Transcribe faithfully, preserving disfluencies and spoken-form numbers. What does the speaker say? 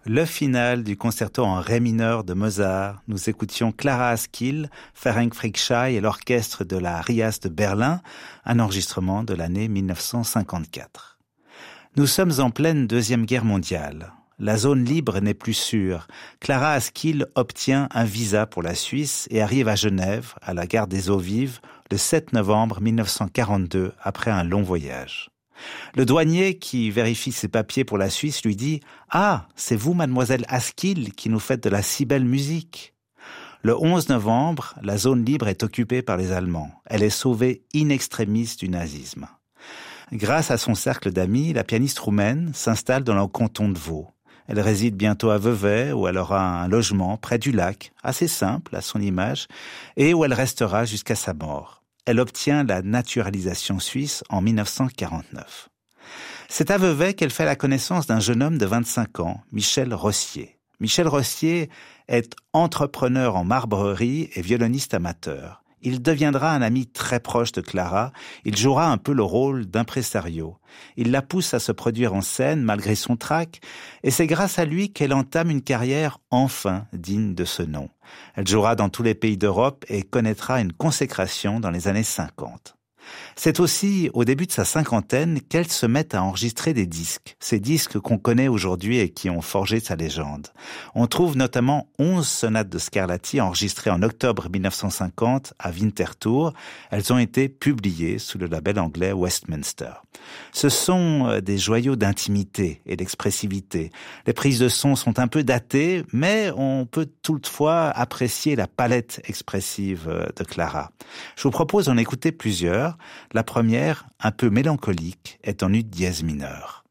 Le final du concerto en ré mineur de Mozart. Nous écoutions Clara Askill, Ferenc Fricsay et l'orchestre de la Rias de Berlin, un enregistrement de l'année mille neuf cent cinquante-quatre. Nous sommes en pleine Deuxième Guerre mondiale. La zone libre n'est plus sûre. Clara Askill obtient un visa pour la Suisse et arrive à Genève, à la gare des Eaux-Vives, le sept novembre mille neuf cent quarante-deux, après un long voyage. Le douanier qui vérifie ses papiers pour la Suisse lui dit « Ah, c'est vous, mademoiselle Askill, qui nous faites de la si belle musique !» Le onze novembre, la zone libre est occupée par les Allemands. Elle est sauvée in extremis du nazisme. Grâce à son cercle d'amis, la pianiste roumaine s'installe dans le canton de Vaud. Elle réside bientôt à Vevey, où elle aura un logement près du lac, assez simple à son image, et où elle restera jusqu'à sa mort. Elle obtient la naturalisation suisse en mille neuf cent quarante-neuf. C'est à Vevey qu'elle fait la connaissance d'un jeune homme de vingt-cinq ans, Michel Rossier. Michel Rossier est entrepreneur en marbrerie et violoniste amateur. Il deviendra un ami très proche de Clara. Il jouera un peu le rôle d'impresario. Il la pousse à se produire en scène malgré son trac, et c'est grâce à lui qu'elle entame une carrière enfin digne de ce nom. Elle jouera dans tous les pays d'Europe et connaîtra une consécration dans les années cinquante. C'est aussi au début de sa cinquantaine qu'elle se met à enregistrer des disques, ces disques qu'on connaît aujourd'hui et qui ont forgé sa légende. On trouve notamment onze sonates de Scarlatti enregistrées en octobre mille neuf cent cinquante à Winterthur. Elles ont été publiées sous le label anglais Westminster. Ce sont des joyaux d'intimité et d'expressivité. Les prises de son sont un peu datées, mais on peut toutefois apprécier la palette expressive de Clara. Je vous propose d'en écouter plusieurs. La première, un peu mélancolique, est en ut dièse mineur.